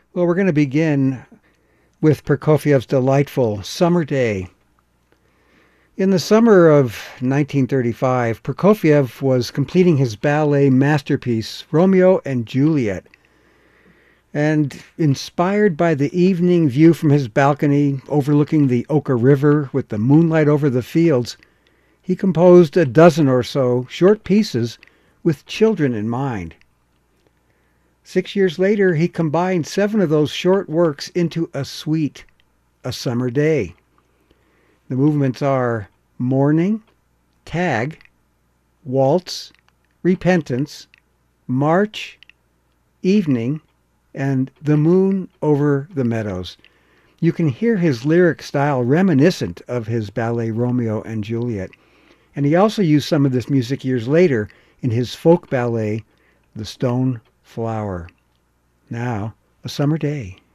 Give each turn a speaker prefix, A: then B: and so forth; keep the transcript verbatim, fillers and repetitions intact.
A: Well, we're going to begin with Prokofiev's delightful Summer Day. In the summer of nineteen thirty-five, Prokofiev was completing his ballet masterpiece, Romeo and Juliet. And inspired by the evening view from his balcony overlooking the Oka River with the moonlight over the fields, he composed a dozen or so short pieces with children in mind. Six years later, he combined seven of those short works into a suite, A Summer Day. The movements are Morning, Tag, Waltz, Repentance, March, Evening, and The Moon Over the Meadows. You can hear his lyric style reminiscent of his ballet Romeo and Juliet. And he also used some of this music years later in his folk ballet, The Stone Flower. Now, A Summer Day.